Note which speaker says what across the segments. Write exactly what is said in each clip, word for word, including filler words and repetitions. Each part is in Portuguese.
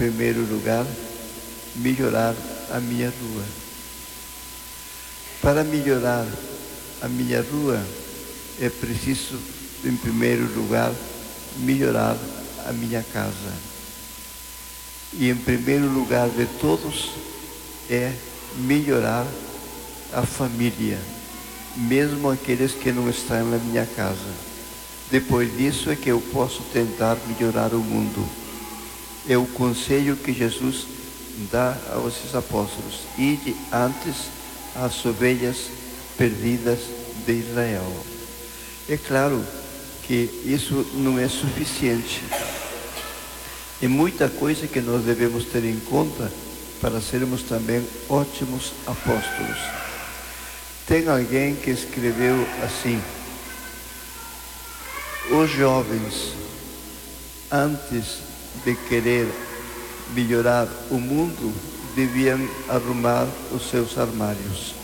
Speaker 1: primeiro lugar, melhorar a minha rua. Para melhorar a minha rua, é preciso, em primeiro lugar, melhorar a minha casa. E em primeiro lugar de todos, é melhorar a família, mesmo aqueles que não estão na minha casa. Depois disso é que eu posso tentar melhorar o mundo. É o conselho que Jesus dá aos seus apóstolos: ide antes às ovelhas perdidas de Israel. É claro que isso não é suficiente. É muita coisa que nós devemos ter em conta para sermos também ótimos apóstolos. Tem alguém que escreveu assim: os jovens, antes de querer melhorar o mundo, deviam arrumar os seus armários.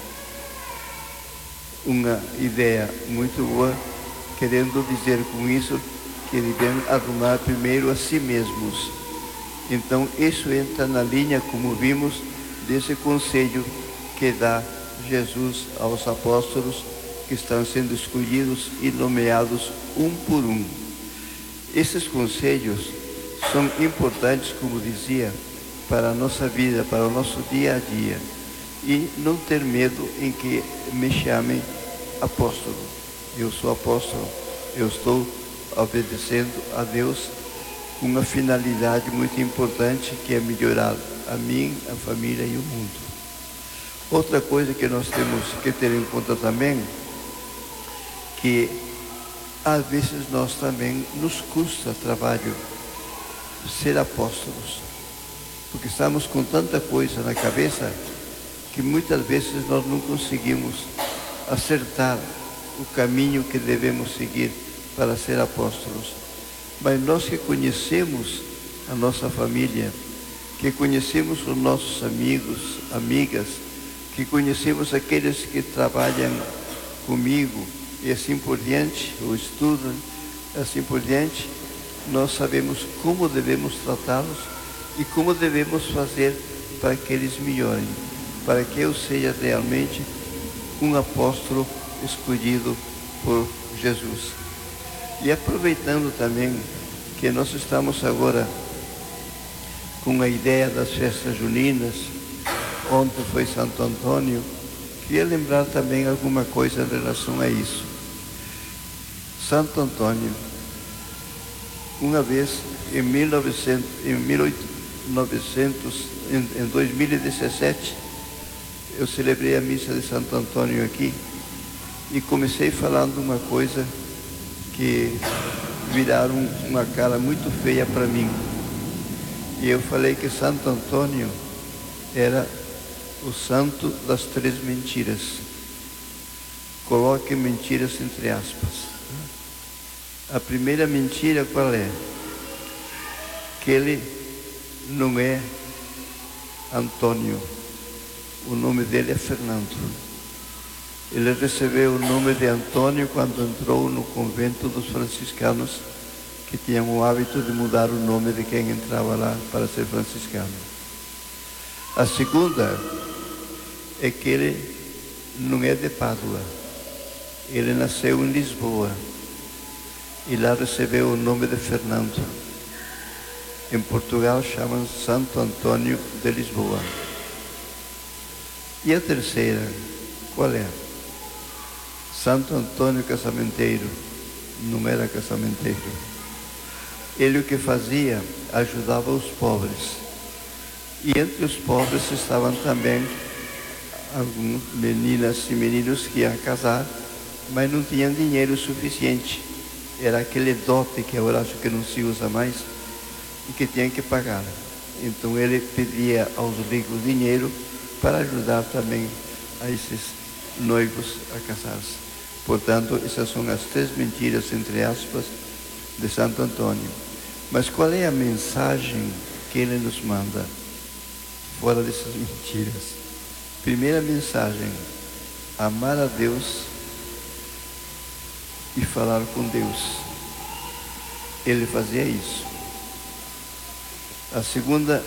Speaker 1: Uma ideia muito boa, querendo dizer com isso que devem arrumar primeiro a si mesmos. Então, isso entra na linha, como vimos, desse conselho que dá Jesus aos apóstolos que estão sendo escolhidos e nomeados um por um. Esses conselhos são importantes, como dizia, para a nossa vida, para o nosso dia a dia. E não ter medo em que me chamem apóstolo. Eu sou apóstolo, eu estou obedecendo a Deus com uma finalidade muito importante, que é melhorar a mim, a família e o mundo. Outra coisa que nós temos que ter em conta também, que às vezes nós também nos custa trabalho ser apóstolos, porque estamos com tanta coisa na cabeça que muitas vezes nós não conseguimos acertar o caminho que devemos seguir para ser apóstolos. Mas nós que conhecemos a nossa família, que conhecemos os nossos amigos, amigas, que conhecemos aqueles que trabalham comigo e assim por diante, ou estudam, assim por diante, nós sabemos como devemos tratá-los e como devemos fazer para que eles melhorem, para que eu seja realmente um apóstolo escolhido por Jesus. E aproveitando também que nós estamos agora com a ideia das festas juninas, ontem foi Santo Antônio, queria lembrar também alguma coisa em relação a isso. Santo Antônio, uma vez em, mil e novecentos, em, mil e novecentos, em, em dois mil e dezessete, eu celebrei a missa de Santo Antônio aqui e comecei falando uma coisa que viraram uma cara muito feia para mim. E eu falei que Santo Antônio era o santo das três mentiras. Coloque mentiras entre aspas. A primeira mentira qual é? Que ele não é Antônio. O nome dele é Fernando. Ele recebeu o nome de Antônio quando entrou no convento dos franciscanos, que tinham o hábito de mudar o nome de quem entrava lá para ser franciscano. A segunda é que ele não é de Pádua. Ele nasceu em Lisboa e lá recebeu o nome de Fernando. Em Portugal chamam Santo Antônio de Lisboa. E a terceira, qual é? Santo Antônio Casamenteiro. Não era casamenteiro. Ele o que fazia? Ajudava os pobres. E entre os pobres estavam também algumas meninas e meninos que iam casar, mas não tinham dinheiro suficiente. Era aquele dote que eu acho que não se usa mais e que tinham que pagar. Então ele pedia aos ricos dinheiro para ajudar também a esses noivos a casar-se. Portanto, essas são as três mentiras, entre aspas, de Santo Antônio. Mas qual é a mensagem que ele nos manda fora dessas mentiras? Primeira mensagem: amar a Deus e falar com Deus. Ele fazia isso. A segunda